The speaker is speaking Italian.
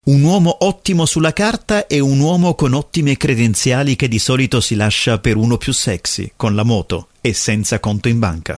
Un uomo ottimo sulla carta e un uomo con ottime credenziali che di solito si lascia per uno più sexy, con la moto e senza conto in banca.